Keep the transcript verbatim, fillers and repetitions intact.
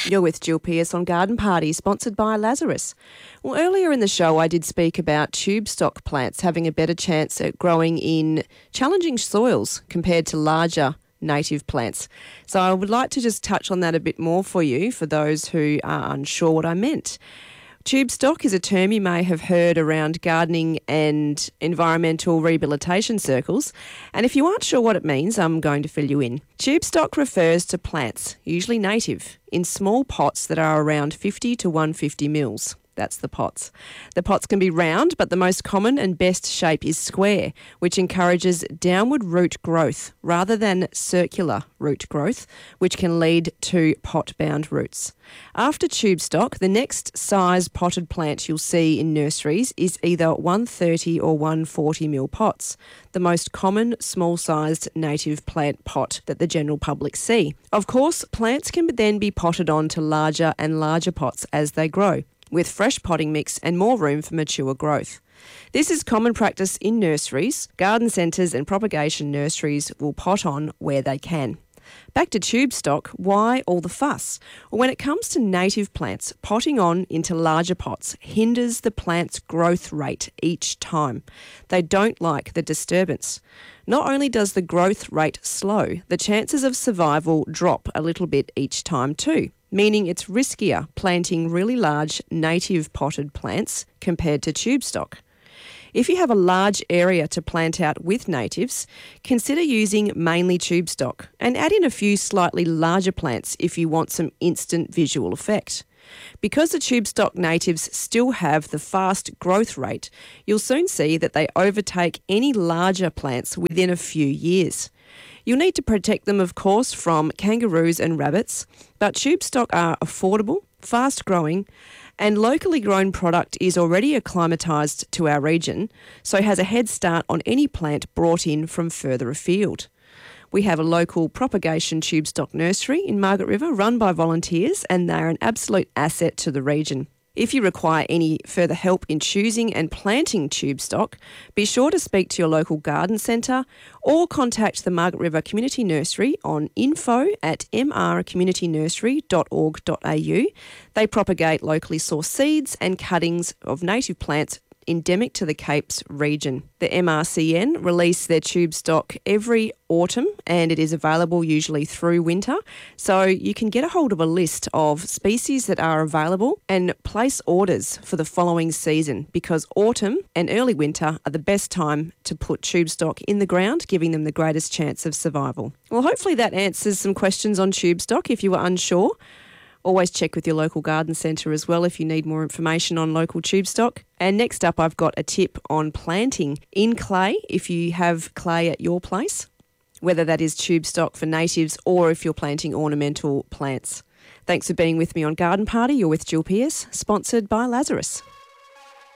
You're with Jill Pearce on Garden Party, sponsored by Lazarus. Well, earlier in the show, I did speak about tube stock plants having a better chance at growing in challenging soils compared to larger native plants. So I would like to just touch on that a bit more for you, for those who are unsure what I meant. Tube stock is a term you may have heard around gardening and environmental rehabilitation circles, and if you aren't sure what it means, I'm going to fill you in. Tube stock refers to plants, usually native, in small pots that are around fifty to one hundred fifty mils. That's the pots. The pots can be round, but the most common and best shape is square, which encourages downward root growth rather than circular root growth, which can lead to pot-bound roots. After tube stock, the next size potted plant you'll see in nurseries is either one hundred thirty or one hundred forty mil pots, the most common small-sized native plant pot that the general public see. Of course, plants can then be potted on to larger and larger pots as they grow, with fresh potting mix and more room for mature growth. This is common practice in nurseries. Garden centres and propagation nurseries will pot on where they can. Back to tube stock, why all the fuss? Well, when it comes to native plants, potting on into larger pots hinders the plant's growth rate each time. They don't like the disturbance. Not only does the growth rate slow, the chances of survival drop a little bit each time too, meaning it's riskier planting really large native potted plants compared to tube stock. If you have a large area to plant out with natives, consider using mainly tube stock and add in a few slightly larger plants if you want some instant visual effect. Because the tube stock natives still have the fast growth rate, you'll soon see that they overtake any larger plants within a few years. You'll need to protect them, of course, from kangaroos and rabbits, but tube stock are affordable, fast-growing, and locally grown product is already acclimatised to our region, so has a head start on any plant brought in from further afield. We have a local propagation tube stock nursery in Margaret River run by volunteers, and they're an absolute asset to the region. If you require any further help in choosing and planting tube stock, be sure to speak to your local garden centre or contact the Margaret River Community Nursery on info at m r community nursery dot org dot a u. They propagate locally sourced seeds and cuttings of native plants endemic to the Capes region. The M R C N release their tube stock every autumn, and it is available usually through winter. So you can get a hold of a list of species that are available and place orders for the following season, because autumn and early winter are the best time to put tube stock in the ground, giving them the greatest chance of survival. Well, hopefully that answers some questions on tube stock if you were unsure. Always check with your local garden centre as well if you need more information on local tube stock. And next up, I've got a tip on planting in clay if you have clay at your place, whether that is tube stock for natives or if you're planting ornamental plants. Thanks for being with me on Garden Party. You're with Jill Pearce, sponsored by Lazarus.